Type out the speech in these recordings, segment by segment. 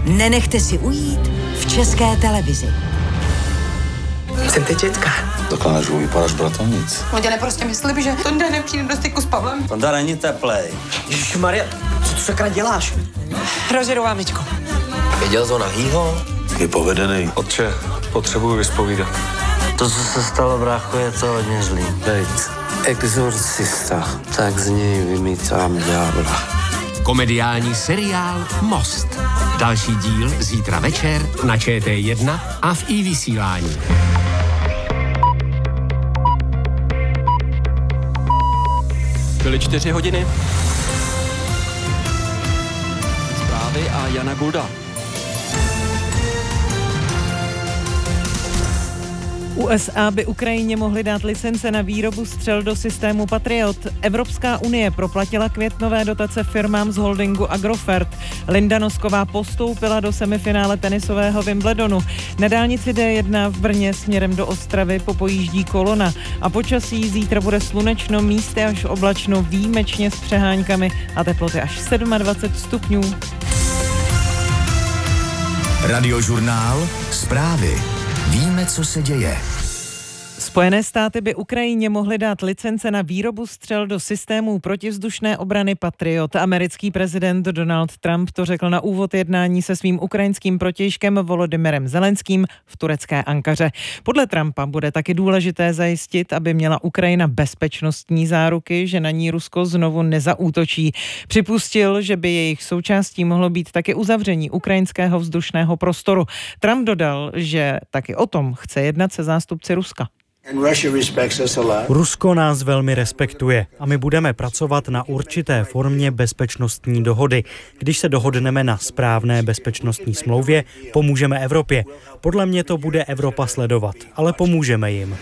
nenechte si ujít v České televizi. Jsem teď dětka. Takhle nežu, vypadáš bratovnic. Loděne prostě myslí, že Tonda nepřijde do styku s Pavlem. Tonda není teplej. Ježišmarja, co tu sakra děláš? Rozjedu vámičku. Viděl jsi ho nahýho? Je povedený. Otče, potřebuji vyspovídat. To, co se stalo, brácho, je to hodně zlý. Dejt. Exorcista, tak z něj vymítám ďábla. Komediální seriál Most. Další díl zítra večer na ČT1 a v iVysílání. Byly 4 hodiny. Zprávy a Jana Gulda. USA by Ukrajině mohly dát licence na výrobu střel do systému Patriot. Evropská unie proplatila květnové dotace firmám z holdingu Agrofert. Linda Nosková postoupila do semifinále tenisového Wimbledonu. Na dálnici D1 v Brně směrem do Ostravy popojíždí kolona. A počasí zítra bude slunečno, místy až oblačno, výjimečně s přeháňkami a teploty až 27 stupňů. Radiožurnál Zprávy. Víme, co se děje. Spojené státy by Ukrajině mohly dát licence na výrobu střel do systémů protivzdušné obrany Patriot. Americký prezident Donald Trump to řekl na úvod jednání se svým ukrajinským protějškem Volodymyrem Zelenským v turecké Ankaře. Podle Trumpa bude taky důležité zajistit, aby měla Ukrajina bezpečnostní záruky, že na ní Rusko znovu nezaútočí. Připustil, že by jejich součástí mohlo být taky uzavření ukrajinského vzdušného prostoru. Trump dodal, že taky o tom chce jednat se zástupci Ruska. Rusko nás velmi respektuje a my budeme pracovat na určité formě bezpečnostní dohody. Když se dohodneme na správné bezpečnostní smlouvě, pomůžeme Evropě. Podle mě to bude Evropa sledovat, ale pomůžeme jim.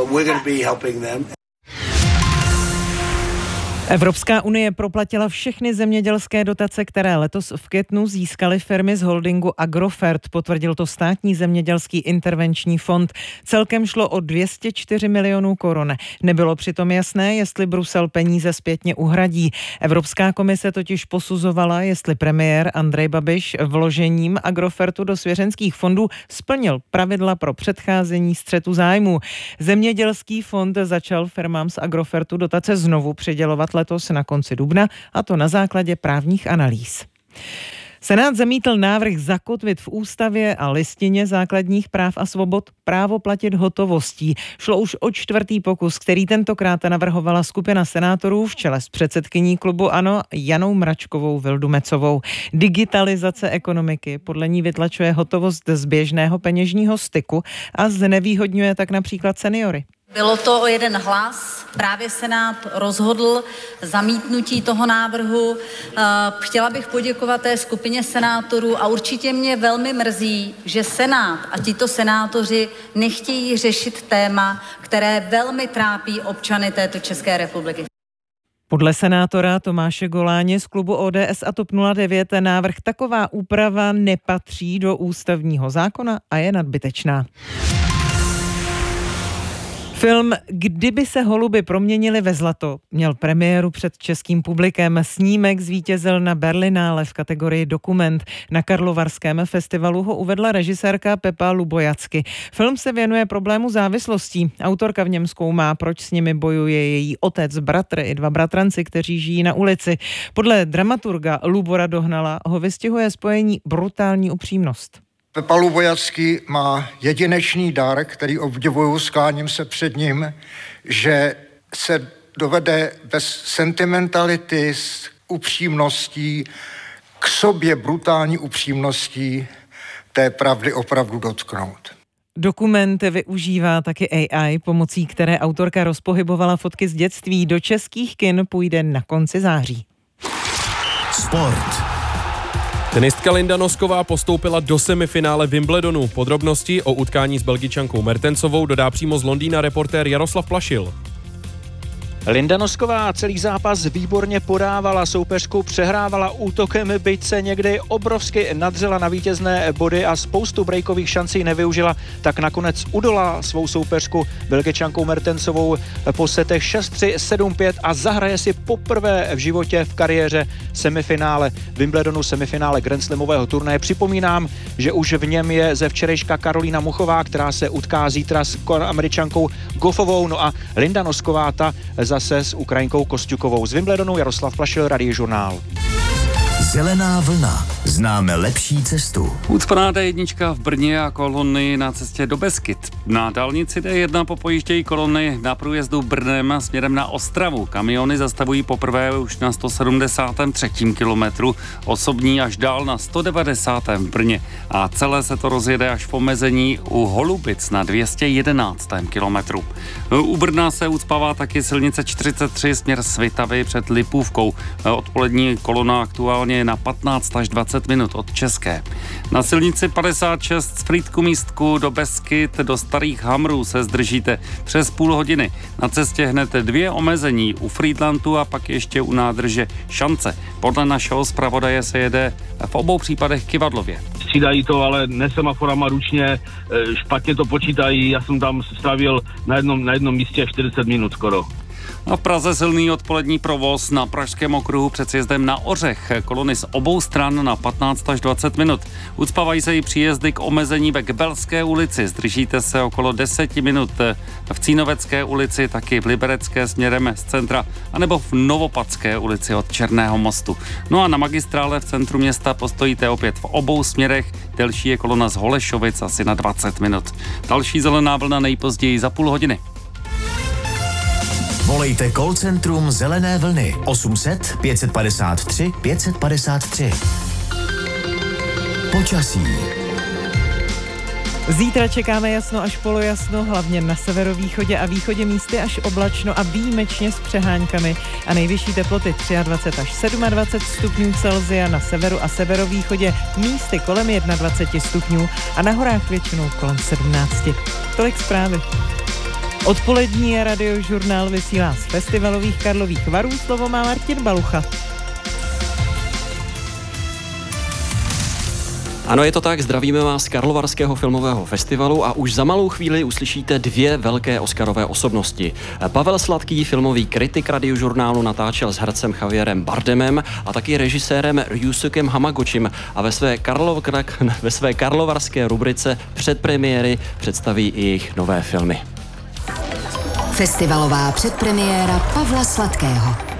Evropská unie proplatila všechny zemědělské dotace, které letos v květnu získaly firmy z holdingu Agrofert, potvrdil to státní zemědělský intervenční fond. Celkem šlo o 204 milionů korun. Nebylo přitom jasné, jestli Brusel peníze zpětně uhradí. Evropská komise totiž posuzovala, jestli premiér Andrej Babiš vložením Agrofertu do svěřenských fondů splnil pravidla pro předcházení střetu zájmů. Zemědělský fond začal firmám z Agrofertu dotace znovu přidělovat letos na konci dubna, a to na základě právních analýz. Senát zamítl návrh zakotvit v ústavě a listině základních práv a svobod právo platit hotovostí. Šlo už o 4. pokus, který tentokrát navrhovala skupina senátorů v čele s předsedkyní klubu ANO Janou Mračkovou Vildumecovou. Digitalizace ekonomiky podle ní vytlačuje hotovost z běžného peněžního styku a znevýhodňuje tak například seniory. Bylo to o 1 hlas, právě Senát rozhodl zamítnutí toho návrhu. Chtěla bych poděkovat té skupině senátorů a určitě mě velmi mrzí, že Senát a tito senátoři nechtějí řešit téma, které velmi trápí občany této České republiky. Podle senátora Tomáše Goláně z klubu ODS a TOP 09 návrh taková úprava nepatří do ústavního zákona a je nadbytečná. Film Kdyby se holuby proměnily ve zlato měl premiéru před českým publikem. Snímek zvítězil na Berlinále v kategorii dokument. Na Karlovarském festivalu ho uvedla režisérka Pepa Lubojacky. Film se věnuje problému závislostí. Autorka v něm zkoumá, proč s nimi bojuje její otec, bratr i 2 bratranci, kteří žijí na ulici. Podle dramaturga Lubora Dohnala ho vystihuje spojení brutální upřímnost. Pepa Lubojacký má jedinečný dar, který obdivuju, skláním se před ním, že se dovede bez sentimentality, s upřímností, k sobě brutální upřímností té pravdy opravdu dotknout. Dokument využívá taky AI, pomocí které autorka rozpohybovala fotky z dětství. Do českých kin půjde na konci září. Sport. Tenistka Linda Nosková postoupila do semifinále Wimbledonu. Podrobnosti o utkání s Belgičankou Mertensovou dodá přímo z Londýna reportér Jaroslav Plašil. Linda Nosková celý zápas výborně podávala, soupeřku přehrávala útokem, byť se někdy obrovsky nadřela na vítězné body a spoustu breakových šancí nevyužila, tak nakonec udolala svou soupeřku Belgičankou Mertensovou po setech 6-3, 7-5 a zahraje si poprvé v životě v kariéře semifinále Wimbledonu, semifinále Grand Slamového turnaje. Připomínám, že už v něm je ze včerejška Karolína Muchová, která se utká zítra s Američankou Goffovou, no a Linda Nosková ta zase s Ukrajinkou Kosťukovou. Z Wimbledonu Jaroslav Plašil, Radiožurnál. Zelená vlna. Známe lepší cestu. Ucpaná D1 v Brně a kolony na cestě do Beskyt. Na dálnici D1 popojíždějí kolony na průjezdu Brnem a směrem na Ostravu. Kamiony zastavují poprvé už na 173. kilometru, osobní až dál na 190. v Brně. A celé se to rozjede až v omezení u Holubic na 211. kilometru. U Brna se ucpává taky silnice 43 směr Svitavy před Lipůvkou. Odpolední kolona aktuálně na 15 až 20 minut od České. Na silnici 56 z Frýdku Místku do Beskyt do Starých Hamrů se zdržíte přes půl hodiny. Na cestě hned 2 omezení u Frýdlantu a pak ještě u nádrže Šance. Podle našeho zpravodaje se jede v obou případech kyvadlově. Střídají to ale ne semaforama ručně, špatně to počítají, já jsem tam strávil na jednom místě 40 minut skoro. A v Praze silný odpolední provoz na Pražském okruhu před sjezdem na Ořech. Kolony z obou stran na 15 až 20 minut. Ucpávají se i příjezdy k omezení ve Kbelské ulici. Zdržíte se okolo 10 minut v Cínovecké ulici, taky v Liberecké směrem z centra, anebo v Novopadské ulici od Černého mostu. No a na magistrále v centru města postojíte opět v obou směrech. Delší je kolona z Holešovic asi na 20 minut. Další zelená vlna nejpozději za půl hodiny. Volejte call centrum Zelené vlny 800 553 553. Počasí. Zítra čekáme jasno až polojasno, hlavně na severovýchodě a východě místy až oblačno a výjimečně s přeháňkami a nejvyšší teploty 23 až 27 stupňů Celsia na severu a severovýchodě, místy kolem 21 stupňů a na horách většinou kolem 17. Tolik zprávy. Odpolední Radiožurnál vysílá z festivalových Karlových Varů. Slovo má Martin Balucha. Ano, je to tak, zdravíme vás z Karlovarského filmového festivalu a už za malou chvíli uslyšíte 2 velké oscarové osobnosti. Pavel Sladký, filmový kritik Radiožurnálu, natáčel s hercem Javierem Bardemem a taky režisérem Ryusukem Hamaguchim a ve své karlovarské rubrice předpremiéry představí i jejich nové filmy. Festivalová předpremiéra Pavla Sladkého.